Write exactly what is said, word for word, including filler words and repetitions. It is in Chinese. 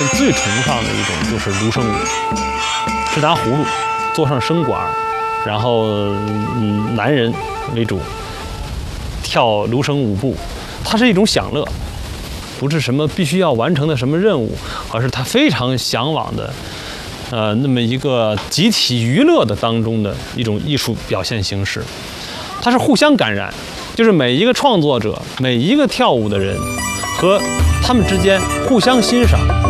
最崇尚的一种就是芦笙舞，是拿葫芦做上笙管，然后嗯男人为主跳芦笙舞步，它是一种享乐，不是什么必须要完成的什么任务，而是他非常向往的，呃，那么一个集体娱乐的当中的一种艺术表现形式。它是互相感染，就是每一个创作者、每一个跳舞的人和他们之间互相欣赏。